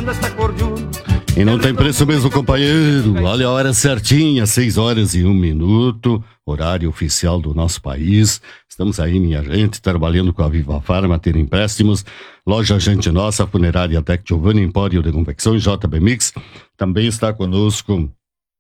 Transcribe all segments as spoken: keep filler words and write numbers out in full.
E não tem preço mesmo, companheiro. Olha a hora certinha, seis horas e um minuto, horário oficial do nosso país. Estamos aí, minha gente, trabalhando com a Viva Farma, ter empréstimos. Loja Gente Nossa, Funerária Tec Giovanni, Empório de Confecções, J B Mix. Também está conosco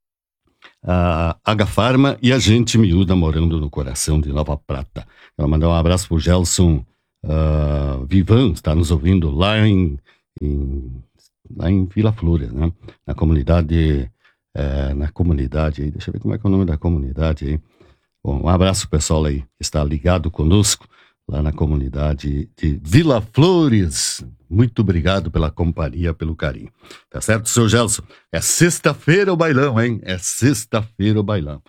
a H Farma e a Gente Miúda, morando no coração de Nova Prata. Quero mandar um abraço pro Gelson uh, Vivan, está nos ouvindo lá em... em lá em Vila Flores, né? Na comunidade, é, na comunidade aí, deixa eu ver como é que é o nome da comunidade aí. Bom, um abraço pro pessoal aí que está ligado conosco lá na comunidade de Vila Flores. Muito obrigado pela companhia, pelo carinho. Tá certo, seu Gelson? É sexta-feira o bailão, hein? É sexta-feira o bailão.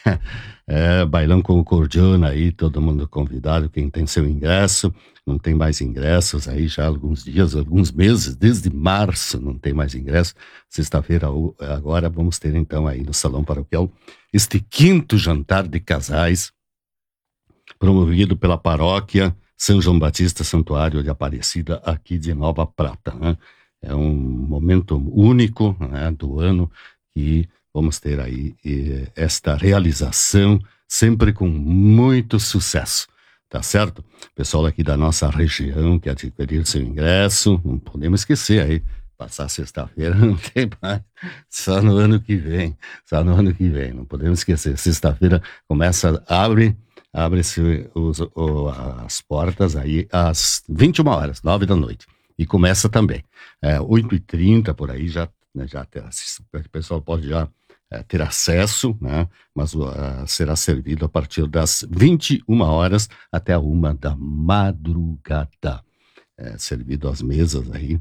É, bailão com o Cordiona aí, todo mundo convidado, quem tem seu ingresso. Não tem mais ingressos aí já há alguns dias, alguns meses, desde março não tem mais ingresso. Sexta-feira agora vamos ter então aí no Salão Paroquial este quinto jantar de casais, promovido pela paróquia São João Batista Santuário de Aparecida, aqui de Nova Prata, né? É um momento único, né, do ano que vamos ter aí e, esta realização sempre com muito sucesso. Tá certo? Pessoal aqui da nossa região que adquirir seu ingresso, não podemos esquecer aí, passar sexta-feira não tem mais, só no ano que vem, só no ano que vem, não podemos esquecer, sexta-feira começa, abre, abre-se os, o, as portas aí às vinte e uma horas, nove da noite, e começa também, é, oito e trinta por aí já, né, já tem, o pessoal pode já É, ter acesso, né? Mas uh, será servido a partir das vinte e uma horas até a uma da madrugada. É, servido às mesas aí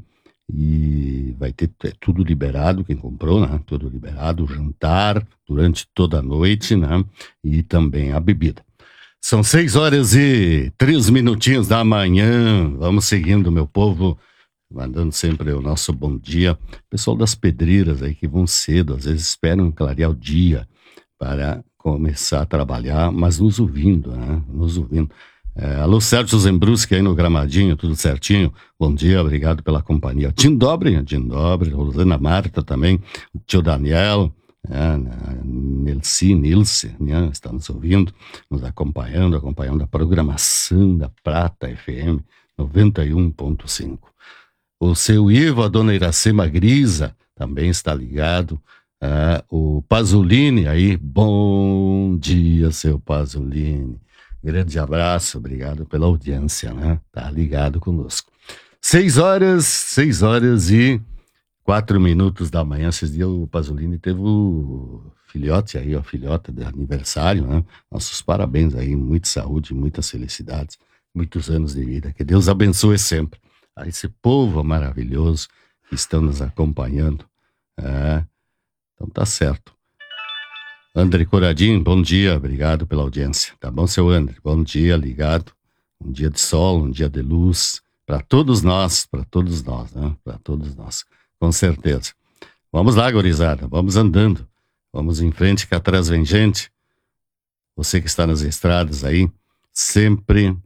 e vai ter é, tudo liberado, quem comprou, né? Tudo liberado, jantar durante toda a noite, né? E também a bebida. São seis horas e três minutinhos da manhã, vamos seguindo, meu povo, mandando sempre o nosso bom dia. Pessoal das pedreiras aí que vão cedo, às vezes esperam clarear o dia para começar a trabalhar, mas nos ouvindo, né? Nos ouvindo. É, alô, Sérgio Zembruschi aí no Gramadinho, tudo certinho? Bom dia, obrigado pela companhia. Tim Dobre, Tim Dobre, Rosana Marta também, o tio Daniel, é, Nilce, Nilce, né? Está nos ouvindo, nos acompanhando, acompanhando a programação da Prata F M noventa e um ponto cinco. O seu Ivo, a dona Iracema Grisa, também está ligado. Ah, o Pasolini aí, bom dia, seu Pasolini. Grande abraço, obrigado pela audiência, né? Tá ligado conosco. Seis horas, seis horas e quatro minutos da manhã. Esses dias o Pasolini teve o filhote aí, ó, filhota de aniversário, né? Nossos parabéns aí, muita saúde, muitas felicidades, muitos anos de vida. Que Deus abençoe sempre a esse povo maravilhoso que estão nos acompanhando. É, então tá certo. André Coradinho, bom dia, obrigado pela audiência. Tá bom, seu André? Bom dia, ligado. Um dia de sol, um dia de luz, para todos nós, para todos nós, né? Para todos nós, com certeza. Vamos lá, gurizada, vamos andando, vamos em frente, que atrás vem gente. Você que está nas estradas aí, sempre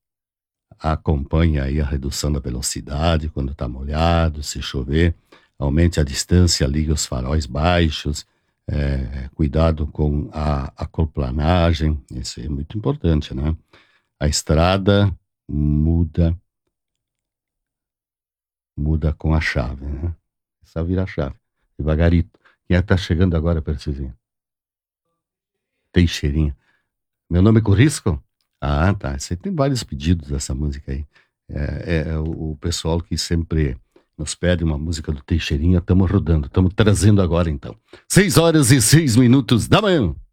acompanhe aí a redução da velocidade quando está molhado, se chover, aumente a distância, ligue os faróis baixos, é, cuidado com a aquaplanagem, isso é muito importante, né? A estrada muda, muda com a chave, né? Só vira a chave, devagarito. Quem é que tá chegando agora, Percizinho? Teixeirinha. Meu nome é Corrisco? Ah, tá. Você tem vários pedidos dessa música aí. É, é, é o, o pessoal que sempre nos pede uma música do Teixeirinha. Estamos rodando, estamos trazendo agora então. Seis horas e seis minutos da manhã.